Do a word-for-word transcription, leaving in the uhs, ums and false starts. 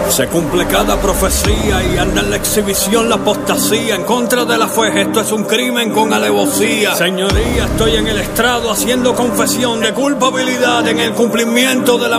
Se cumple cada profecía y anda en la exhibición la apostasía. En contra de la fe, esto es un crimen con alevosía. Señoría, estoy en el estrado haciendo confesión de culpabilidad en el cumplimiento de la